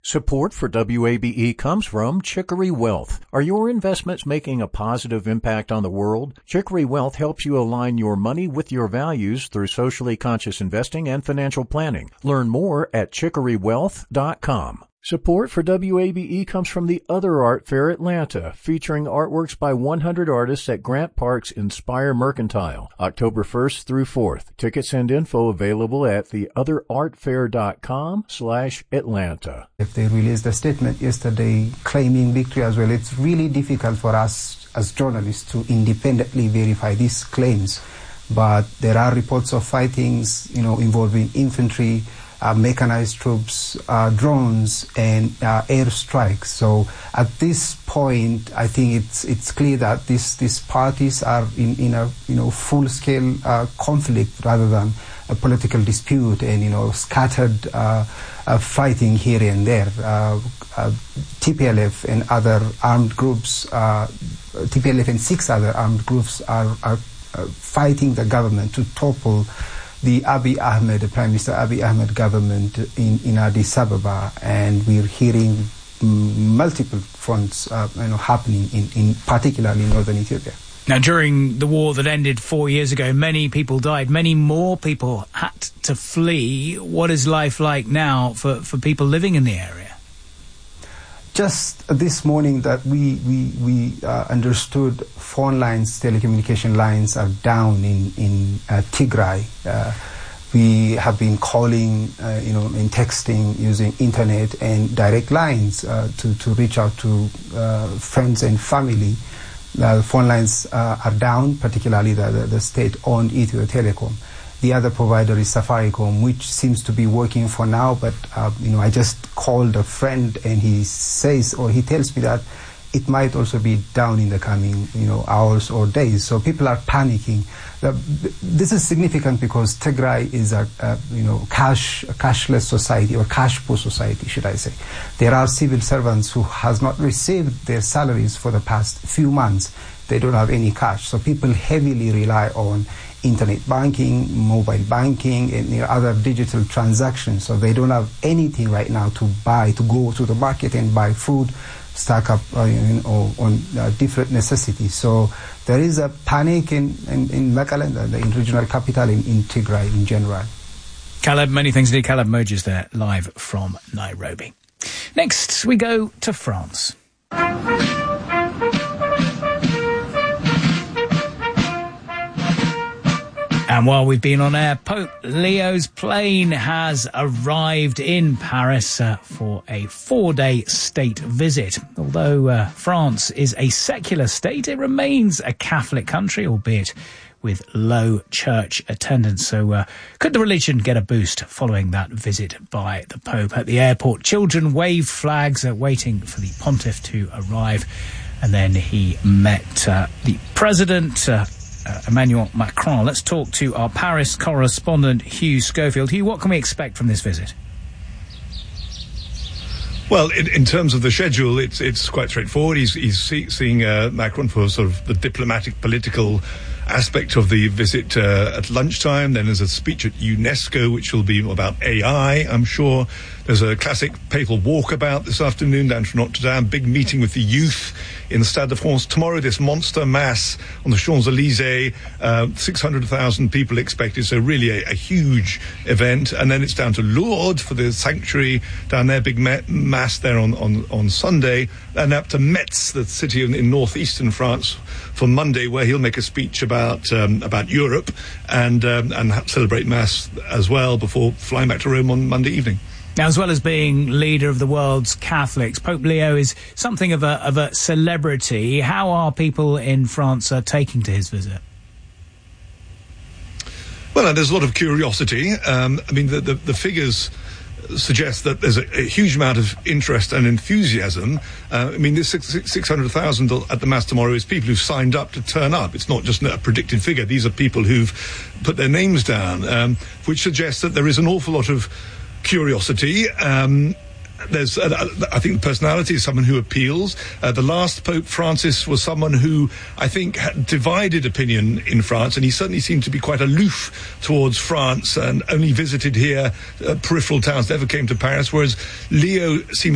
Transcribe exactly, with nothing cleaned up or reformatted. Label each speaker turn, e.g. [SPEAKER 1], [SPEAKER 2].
[SPEAKER 1] Support for W A B E comes from Chicory Wealth. Are your investments making a positive impact on the world? Chicory Wealth helps you align your money with your values through socially conscious investing and financial planning. Learn more at chicory wealth dot com. Support for W A B E comes from the Other Art Fair Atlanta, featuring artworks by one hundred artists at Grant Park's Inspire Mercantile, October first through fourth. Tickets and info available at the other art fair dot com slash Atlanta.
[SPEAKER 2] If they released a statement yesterday claiming victory as well, it's really difficult for us as journalists to independently verify these claims. But there are reports of fightings, you know, involving infantry, Uh, mechanized troops, uh, drones, and uh, airstrikes. So at this point, I think it's it's clear that these these parties are in, in a you know full-scale uh, conflict rather than a political dispute and you know scattered uh, uh, fighting here and there. Uh, uh, T P L F and other armed groups, uh, T P L F and six other armed groups are are uh, fighting the government to topple the Abiy Ahmed, the Prime Minister Abiy Ahmed government in, in Addis Ababa, and we're hearing m- multiple fronts uh, you know, happening, in, in particularly in northern Ethiopia.
[SPEAKER 3] Now, during the war that ended four years ago, many people died. Many more people had to flee. What is life like now for, for people living in the area?
[SPEAKER 2] Just this morning that we we, we uh, understood phone lines, telecommunication lines are down in, in uh, Tigray. Uh, we have been calling, uh, you know, and texting using internet and direct lines uh, to, to reach out to uh, friends and family. The phone lines uh, are down, particularly the, the, the state-owned Ethio Telecom. The other provider is Safaricom, which seems to be working for now, but uh, you know, I just called a friend and he says, or he tells me that it might also be down in the coming, you know, hours or days. So people are panicking. The, this is significant because Tigray is a, a you know, cash, a cashless society, or cash poor society, should I say. There are civil servants who has not received their salaries for the past few months. They don't have any cash. So people heavily rely on internet banking, mobile banking, and you know, other digital transactions. So they don't have anything right now to buy, to go to the market and buy food, stack up uh, you know, on uh, different necessities. So there is a panic in, in, in Mekelle, the, the regional capital, in, in Tigray in general.
[SPEAKER 3] Caleb, many thanks indeed. Caleb Moges there, live from Nairobi. Next, we go to France. And while we've been on air, Pope Leo's plane has arrived in Paris uh, for a four-day state visit. Although uh, France is a secular state, it remains a Catholic country, albeit with low church attendance. So uh, could the religion get a boost following that visit by the Pope? At the airport, children waved flags uh, waiting for the pontiff to arrive. And then he met uh, the president, uh, Uh, Emmanuel Macron. Let's talk to our Paris correspondent, Hugh Schofield. Hugh, what can we expect from this visit?
[SPEAKER 4] Well, in, in terms of the schedule, it's it's quite straightforward. He's, he's see, seeing uh, Macron for sort of the diplomatic, political aspect of the visit uh, at lunchtime. Then there's a speech at UNESCO, which will be about A I, I'm sure. There's a classic papal walkabout this afternoon down to Notre Dame, big meeting with the youth in the Stade de France. Tomorrow, this monster mass on the Champs-Élysées, uh, six hundred thousand people expected, so really a, a huge event. And then it's down to Lourdes for the sanctuary down there, big ma- mass there on, on, on Sunday, and up to Metz, the city in, in northeastern France, for Monday, where he'll make a speech about um, about Europe and um, and celebrate mass as well before flying back to Rome on Monday evening.
[SPEAKER 3] Now, as well as being leader of the world's Catholics, Pope Leo is something of a of a celebrity. How are people in France uh, taking to his visit?
[SPEAKER 4] Well, there's a lot of curiosity. Um, I mean, the, the, the figures suggest that there's a, a huge amount of interest and enthusiasm. Uh, I mean, this six hundred thousand at the Mass tomorrow is people who've signed up to turn up. It's not just a predicted figure. These are people who've put their names down, um, which suggests that there is an awful lot of curiosity. Um, There's, uh, I think, the personality is someone who appeals. Uh, the last Pope Francis was someone who, I think, had divided opinion in France, and he certainly seemed to be quite aloof towards France and only visited here, uh, peripheral towns, never came to Paris, whereas Leo seems